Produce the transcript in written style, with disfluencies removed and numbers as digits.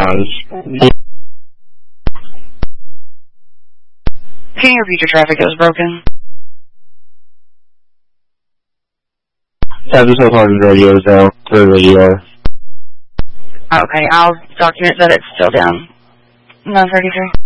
Can you repeat your traffic? It was broken. There's no parking radios now. Clearly, Okay, I'll document that it's still down. 933.